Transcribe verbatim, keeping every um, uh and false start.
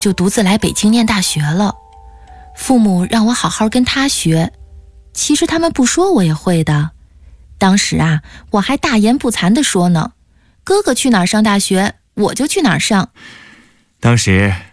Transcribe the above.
就独自来北京念大学了。父母让我好好跟他学，其实他们不说我也会的。当时啊，我还大言不惭地说呢，哥哥去哪儿上大学，我就去哪儿上。 当时